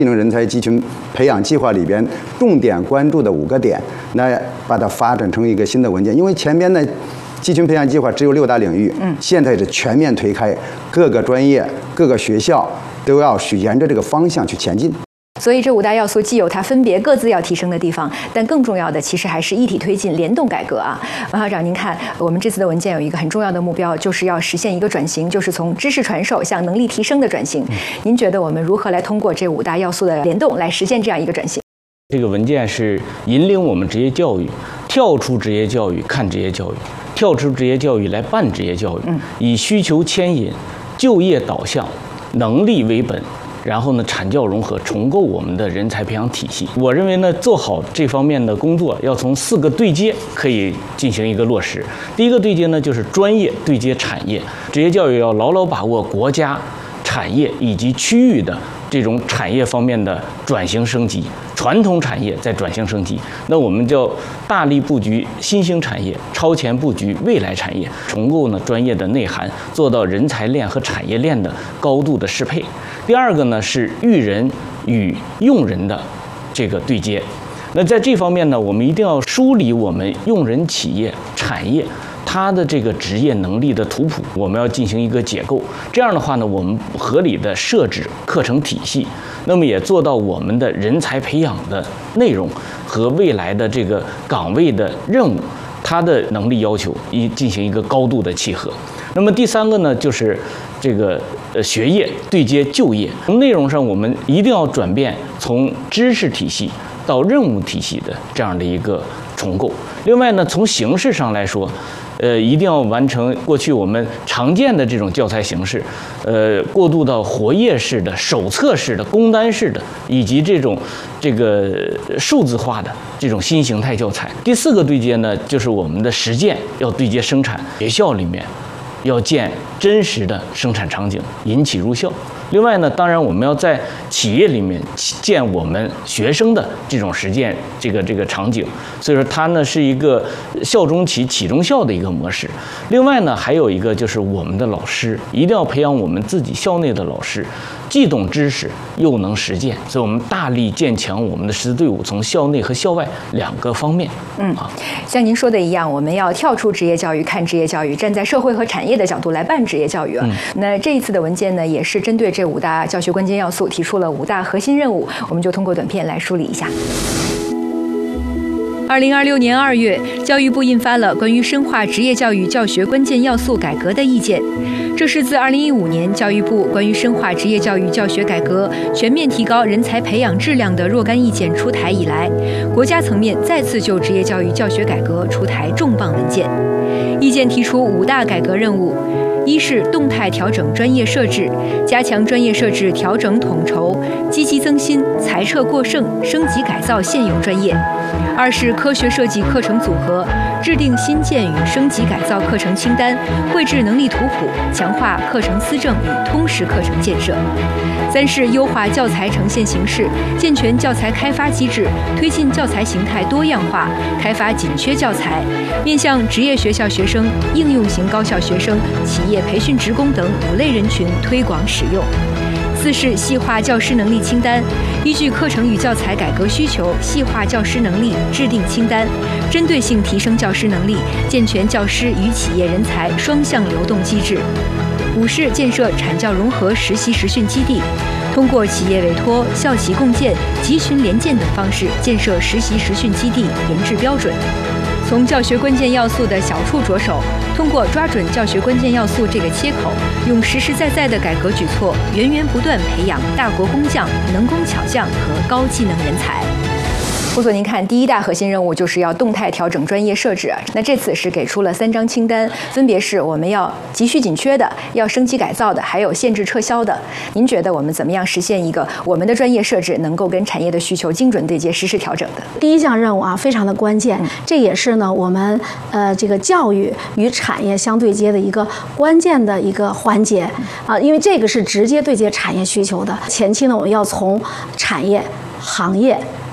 技能人才集群培养计划里边重点关注的5个点，那把它发展成一个新的文件。因为前边的集群培养计划只有6大领域，现在是全面推开，各个专业、各个学校都要去沿着这个方向去前进。 所以这5大要素既有它分别各自要提升的地方，但更重要的其实还是一体推进、联动改革啊。王校长，您看我们这次的文件有一个很重要的目标，就是要实现一个转型，就是从知识传授向能力提升的转型。您觉得我们如何来通过这5大要素的联动来实现这样一个转型？ 这个文件是引领我们职业教育跳出职业教育看职业教育，跳出职业教育来办职业教育，以需求牵引、就业导向、能力为本。然后呢，产教融合，重构我们的人才培养体系。我认为呢，做好这方面的工作，要从4个对接可以进行一个落实。第一个对接呢，就是专业对接产业，职业教育要牢牢把握国家、产业以及区域的这种产业方面的转型升级，传统产业在转型升级，那我们就大力布局新兴产业，超前布局未来产业，重构呢专业的内涵，做到人才链和产业链的高度的适配。第二个呢是育人与用人的这个对接，那在这方面呢，我们一定要梳理我们用人企业、产业它的这个职业能力的图谱，我们要进行一个解构。这样的话呢，我们合理的设置课程体系，那么也做到我们的人才培养的内容和未来的这个岗位的任务，它的能力要求进行一个高度的契合。那么第3个呢，就是这个学业对接就业，从内容上我们一定要转变从知识体系到任务体系的这样的一个重构。另外呢，从形式上来说，一定要完成过去我们常见的这种教材形式，过渡到活页式的、手册式的、工单式的，以及这个数字化的这种新形态教材。第4个对接呢，就是我们的实践要对接生产，学校里面要建真实的生产场景，引起入校。另外呢，当然我们要在企业里面建我们学生的这种实践这个场景，所以说它呢是一个校中企、企中校的一个模式。另外呢，还有一个就是我们的老师一定要培养我们自己校内的老师，既懂知识又能实践，所以我们大力建强我们的师资队伍，从校内和校外2个方面。 像您说的一样，我们要跳出职业教育看职业教育，站在社会和产业的角度来办职业教育啊。那这一次的文件呢，也是针对这5大教学关键要素提出了5大核心任务，我们就通过短片来梳理一下。2026年2月，教育部印发了关于深化职业教育教学关键要素改革的意见。这是自2015年教育部关于深化职业教育教学改革、全面提高人才培养质量的若干意见出台以来，国家层面再次就职业教育教学改革出台重磅文件。意见提出5大改革任务：一是动态调整专业设置，加强专业设置调整统筹，积极增新、裁撤过剩、升级改造现有专业；二是科学设计课程组合，制定新建与升级改造课程清单，绘制能力图谱，强化课程思政与通识课程建设；三是优化教材呈现形式，健全教材开发机制，推进教材形态多样化，开发紧缺教材，面向职业学校学生、应用型高校学生、企业培训职工等5类人群推广使用。四是细化教师能力清单，依据课程与教材改革需求，细化教师能力，制定清单，针对性提升教师能力，健全教师与企业人才双向流动机制。五是建设产教融合实习实训基地，通过企业委托、校企共建、集群联建等方式建设实习实训基地，研制标准。从教学关键要素的小处着手，通过抓准教学关键要素这个切口，用实实在在的改革举措，源源不断培养大国工匠、能工巧匠和高技能人才。胡所，您看，第1大核心任务就是要动态调整专业设置。那这次是给出了3张清单，分别是我们要急需紧缺的、要升级改造的，还有限制撤销的。您觉得我们怎么样实现一个我们的专业设置能够跟产业的需求精准对接、实时调整的？ 第1项任务啊，非常的关键，这也是呢我们这个教育与产业相对接的一个关键的一个环节啊，因为这个是直接对接产业需求的。前期呢，我们要从产业、行业、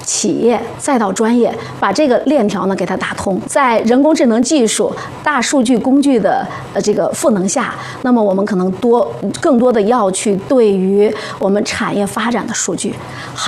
企业再到专业，把这个链条呢给它打通。在人工智能技术、大数据工具的这个赋能下，那么我们可能更多的要去对于我们产业发展的数据。